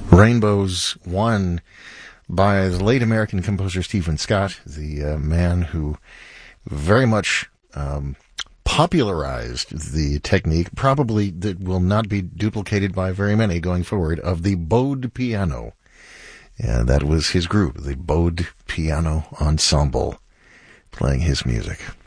Rainbows, one by the late American composer Stephen Scott, the man who very much popularized the technique, probably that will not be duplicated by very many going forward, of the bowed piano. And that was his group, the Bowed Piano Ensemble, playing his music.